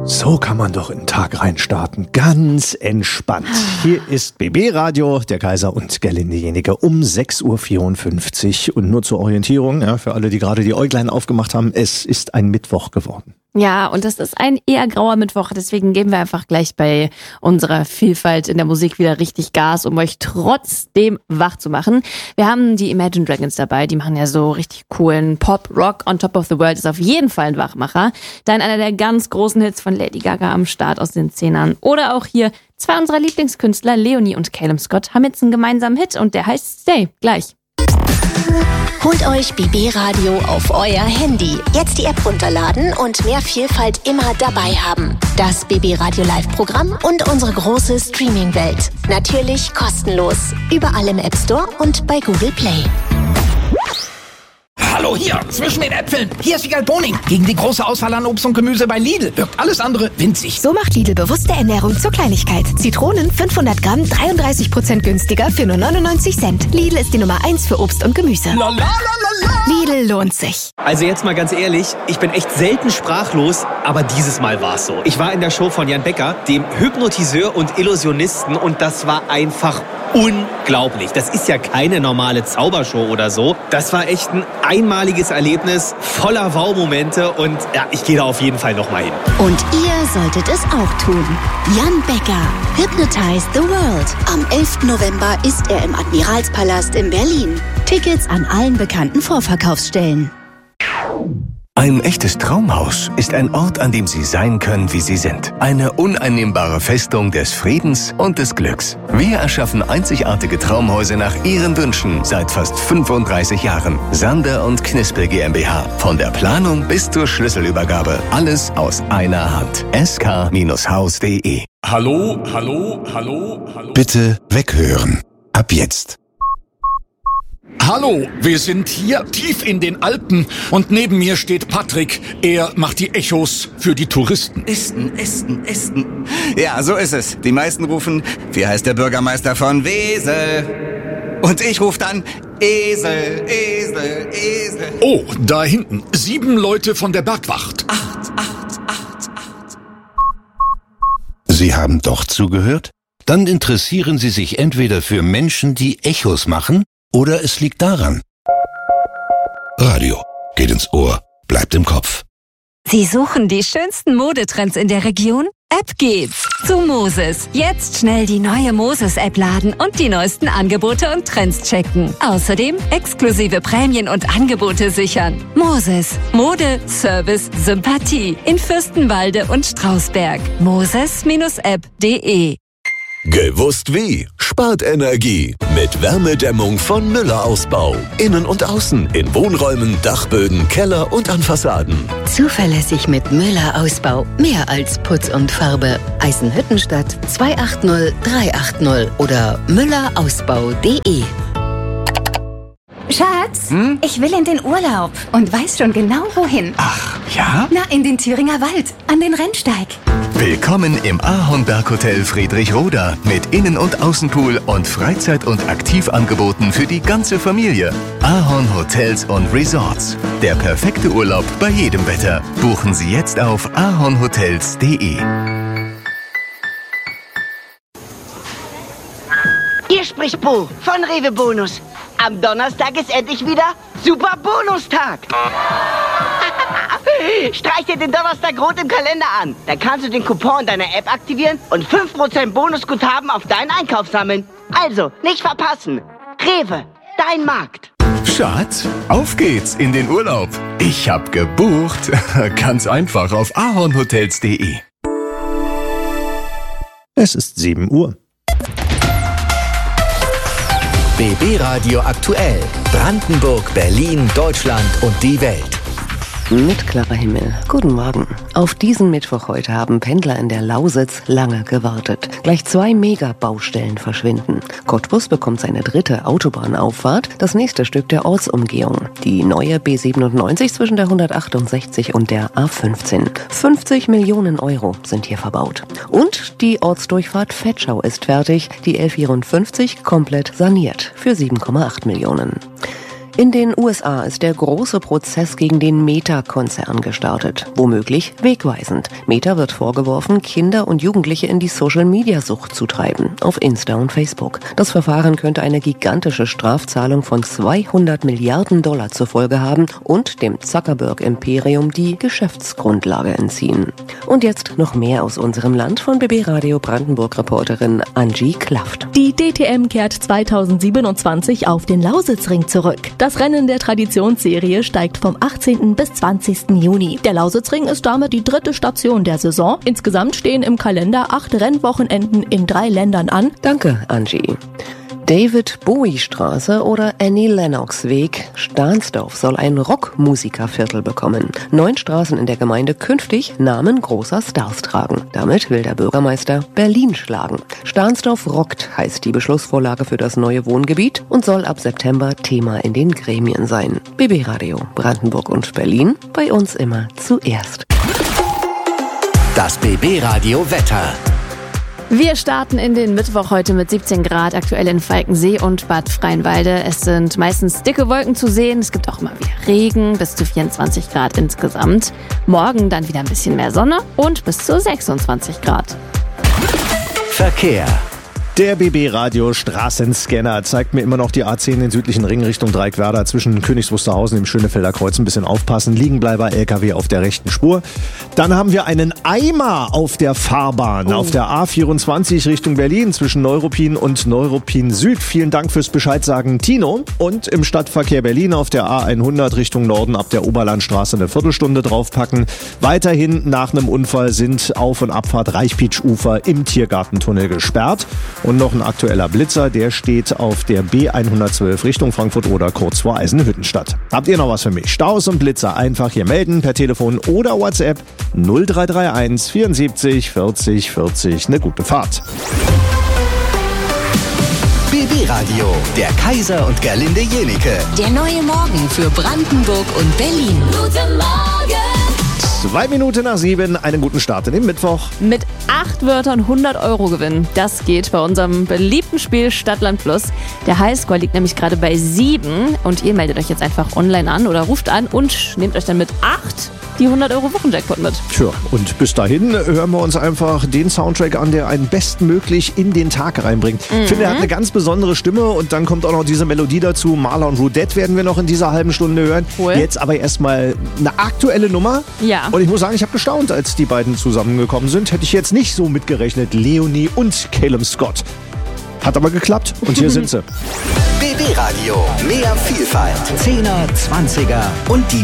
So kann man doch in den Tag reinstarten. Ganz entspannt. Hier ist BB Radio, der Kaiser und Gerlinde Jenike um 6.54 Uhr. Und nur zur Orientierung, ja, für alle, die gerade die Äuglein aufgemacht haben, es ist ein Mittwoch geworden. Ja, und das ist ein eher grauer Mittwoch, deswegen geben wir einfach gleich bei unserer Vielfalt in der Musik wieder richtig Gas, um euch trotzdem wach zu machen. Wir haben die Imagine Dragons dabei, die machen ja so richtig coolen Pop, Rock. On Top of the World ist auf jeden Fall ein Wachmacher. Dann einer der ganz großen Hits von Lady Gaga am Start aus den 10ern. Oder auch hier zwei unserer Lieblingskünstler, Leonie und Calum Scott, haben jetzt einen gemeinsamen Hit und der heißt Stay. Gleich. Holt euch BB Radio auf euer Handy. Jetzt die App runterladen und mehr Vielfalt immer dabei haben. Das BB Radio Live-Programm und unsere große Streaming-Welt. Natürlich kostenlos. Überall im App Store und bei Google Play. Hallo hier, zwischen den Äpfeln. Hier ist Wiegald Boning. Gegen die große Auswahl an Obst und Gemüse bei Lidl wirkt alles andere winzig. So macht Lidl bewusste Ernährung zur Kleinigkeit. Zitronen 500 Gramm, 33% günstiger für nur 99 Cent. Lidl ist die Nummer 1 für Obst und Gemüse. Lidl lohnt sich. Also jetzt mal ganz ehrlich, ich bin echt selten sprachlos, aber dieses Mal war es so. Ich war in der Show von Jan Becker, dem Hypnotiseur und Illusionisten, und das war einfach unglaublich. Das ist ja keine normale Zaubershow oder so. Das war echt ein einmaliges Erlebnis, voller Wow-Momente, und ja, ich gehe da auf jeden Fall nochmal hin. Und ihr solltet es auch tun. Jan Becker, Hypnotize the World. Am 11. November ist er im Admiralspalast in Berlin. Tickets an allen bekannten Vorverkaufsstellen. Ein echtes Traumhaus ist ein Ort, an dem Sie sein können, wie Sie sind. Eine uneinnehmbare Festung des Friedens und des Glücks. Wir erschaffen einzigartige Traumhäuser nach Ihren Wünschen seit fast 35 Jahren. Sander und Knispel GmbH. Von der Planung bis zur Schlüsselübergabe. Alles aus einer Hand. sk-haus.de. Hallo. Bitte weghören. Ab jetzt. Hallo, wir sind hier tief in den Alpen und neben mir steht Patrick. Er macht die Echos für die Touristen. Esten. Ja, so ist es. Die meisten rufen, wie heißt der Bürgermeister von Wesel? Und ich rufe dann, Esel. Oh, da hinten, 7 Leute von der Bergwacht. 8. Sie haben doch zugehört? Dann interessieren Sie sich entweder für Menschen, die Echos machen, oder es liegt daran. Radio geht ins Ohr, bleibt im Kopf. Sie suchen die schönsten Modetrends in der Region? Ab geht's zu Moses. Jetzt schnell die neue Moses-App laden und die neuesten Angebote und Trends checken. Außerdem exklusive Prämien und Angebote sichern. Moses. Mode, Service, Sympathie. In Fürstenwalde und Strausberg. Moses-app.de. Gewusst wie? Spart Energie mit Wärmedämmung von Müller Ausbau. Innen und außen, in Wohnräumen, Dachböden, Keller und an Fassaden. Zuverlässig mit Müller Ausbau. Mehr als Putz und Farbe. Eisenhüttenstadt 280 380 oder müllerausbau.de. Schatz, ich will in den Urlaub und weiß schon genau wohin. Ach, ja? Na, in den Thüringer Wald, an den Rennsteig. Willkommen im Ahornberg-Hotel Friedrichroda mit Innen- und Außenpool und Freizeit- und Aktivangeboten für die ganze Familie. Ahorn Hotels und Resorts. Der perfekte Urlaub bei jedem Wetter. Buchen Sie jetzt auf ahornhotels.de. Hier spricht Bo von Rewe Bonus. Am Donnerstag ist endlich wieder Super Bonustag. Streich dir den Donnerstag rot im Kalender an. Dann kannst du den Coupon in deiner App aktivieren und 5% Bonusguthaben auf deinen Einkauf sammeln. Also, nicht verpassen. Rewe, dein Markt. Schatz, auf geht's in den Urlaub. Ich hab gebucht. Ganz einfach auf ahornhotels.de. Es ist 7 Uhr. BB Radio aktuell. Brandenburg, Berlin, Deutschland und die Welt. Mit klarer Himmel. Guten Morgen. Auf diesen Mittwoch heute haben Pendler in der Lausitz lange gewartet. Gleich 2 Megabaustellen verschwinden. Cottbus bekommt seine 3. Autobahnauffahrt, das nächste Stück der Ortsumgehung. Die neue B97 zwischen der 168 und der A15. 50 Millionen Euro sind hier verbaut. Und die Ortsdurchfahrt Vetschau ist fertig, die L54 komplett saniert für 7,8 Millionen. In den USA ist der große Prozess gegen den Meta-Konzern gestartet. Womöglich wegweisend. Meta wird vorgeworfen, Kinder und Jugendliche in die Social-Media-Sucht zu treiben. Auf Insta und Facebook. Das Verfahren könnte eine gigantische Strafzahlung von $200 Milliarden zur Folge haben und dem Zuckerberg-Imperium die Geschäftsgrundlage entziehen. Und jetzt noch mehr aus unserem Land von BB Radio Brandenburg-Reporterin Angie Klafft. Die DTM kehrt 2027 auf den Lausitzring zurück. Das Rennen der Traditionsserie steigt vom 18. bis 20. Juni. Der Lausitzring ist damit die 3. Station der Saison. Insgesamt stehen im Kalender 8 Rennwochenenden in 3 Ländern an. Danke, Angie. David-Bowie-Straße oder Annie Lennox-Weg. Stahnsdorf soll ein Rockmusikerviertel bekommen. 9 Straßen in der Gemeinde künftig Namen großer Stars tragen. Damit will der Bürgermeister Berlin schlagen. Stahnsdorf rockt heißt die Beschlussvorlage für das neue Wohngebiet und soll ab September Thema in den Gremien sein. BB Radio Brandenburg und Berlin, bei uns immer zuerst. Das BB Radio Wetter. Wir starten in den Mittwoch heute mit 17 Grad, aktuell in Falkensee und Bad Freienwalde. Es sind meistens dicke Wolken zu sehen. Es gibt auch mal wieder Regen, bis zu 24 Grad insgesamt. Morgen dann wieder ein bisschen mehr Sonne und bis zu 26 Grad. Verkehr. Der BB Radio Straßenscanner zeigt mir immer noch die A10 den südlichen Ring Richtung Dreieckwerder zwischen Königs Wusterhausen im Schönefelder Kreuz. Ein bisschen aufpassen. Liegenbleiber LKW auf der rechten Spur. Dann haben wir einen Eimer auf der Fahrbahn. Auf der A24 Richtung Berlin zwischen Neuruppin und Neuruppin Süd. Vielen Dank fürs Bescheidsagen, Tino. Und im Stadtverkehr Berlin auf der A100 Richtung Norden ab der Oberlandstraße eine Viertelstunde draufpacken. Weiterhin nach einem Unfall sind Auf- und Abfahrt Reichpitsch-Ufer im Tiergartentunnel gesperrt. Und noch ein aktueller Blitzer, der steht auf der B112 Richtung Frankfurt-Oder kurz vor Eisenhüttenstadt. Habt ihr noch was für mich? Staus und Blitzer einfach hier melden per Telefon oder WhatsApp 0331 74 40 40. Eine gute Fahrt. BB Radio, der Kaiser und Gerlinde Jenike. Der neue Morgen für Brandenburg und Berlin. Guten Morgen! 2 Minuten nach 7, einen guten Start in den Mittwoch. Mit 8 Wörtern 100 € gewinnen. Das geht bei unserem beliebten Spiel Stadtland Plus. Der Highscore liegt nämlich gerade bei 7 und ihr meldet euch jetzt einfach online an oder ruft an und nehmt euch dann mit 8 die 100 € Wochenjackpot mit. Tja, und bis dahin hören wir uns einfach den Soundtrack an, der einen bestmöglich in den Tag reinbringt. Ich finde, er hat eine ganz besondere Stimme und dann kommt auch noch diese Melodie dazu. Marla und Rudette werden wir noch in dieser halben Stunde hören. Cool. Jetzt aber erstmal eine aktuelle Nummer. Ja. Und ich muss sagen, ich habe gestaunt, als die beiden zusammengekommen sind. Hätte ich jetzt nicht so mitgerechnet. Leonie und Calum Scott. Hat aber geklappt und hier sind sie. BB Radio, mehr Vielfalt, 10er, 20er und die